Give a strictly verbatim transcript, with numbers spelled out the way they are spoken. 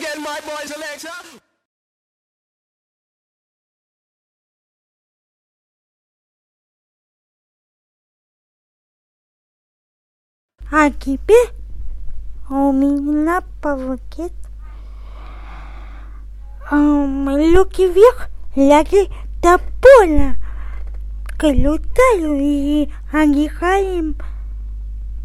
again, my boy selector. А теперь у меня пакет. Руки вверх, ноги до пола. Крутаю и отдыхаем